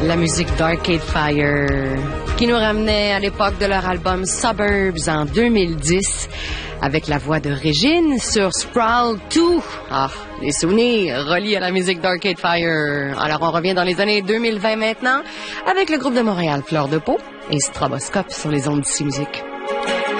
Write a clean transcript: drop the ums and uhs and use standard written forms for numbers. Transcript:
La musique d'Arcade Fire, qui nous ramenait à l'époque de leur album Suburbs en 2010, avec la voix de Régine sur Sprawl 2. Ah, les souvenirs reliés à la musique d'Arcade Fire. Alors, on revient dans les années 2020 maintenant, avec le groupe de Montréal Fleur de Peau et Stroboscope sur les ondes d'ici musique.